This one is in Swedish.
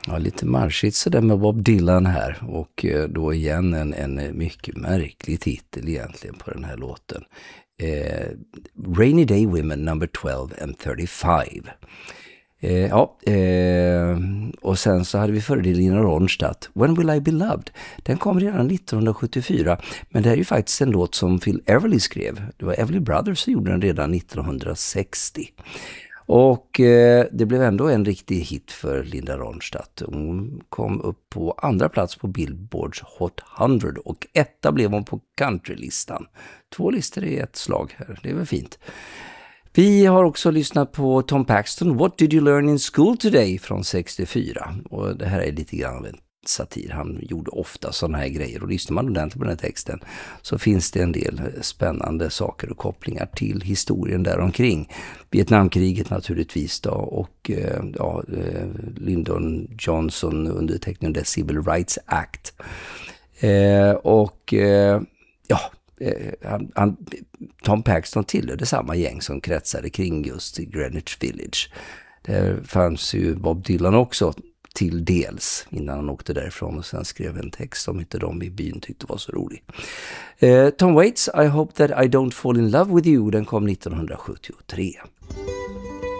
Ja, lite marschigt så där med Bob Dylan här, och då igen en mycket märklig titel egentligen på den här låten. Rainy Day Women number 12 and 35. Och sen så hade vi före det Lina Ronstadt, When Will I Be Loved? Den kom redan 1974, men det är ju faktiskt en låt som Phil Everly skrev. Det var Everly Brothers som gjorde den redan 1960. Och det blev ändå en riktig hit för Linda Ronstadt. Hon kom upp på andra plats på Billboards Hot 100 och etta blev hon på countrylistan. 2 listor i ett slag här, det är väl fint. Vi har också lyssnat på Tom Paxton, What Did You Learn in School Today från 64. Och det här är lite grann av en satir. Han gjorde ofta sådana här grejer, och lyssnar man ordentligt på den här texten så finns det en del spännande saker och kopplingar till historien däromkring. Vietnamkriget naturligtvis då, och Lyndon Johnson undertecknade Civil Rights Act. Tom Paxton tillhörde samma gäng som kretsade kring just Greenwich Village. Där fanns ju Bob Dylan också till dels innan han åkte därifrån, och sen skrev en text som inte de i byn tyckte var så rolig. Tom Waits, I Hope That I Don't Fall in Love With You, den kom 1973.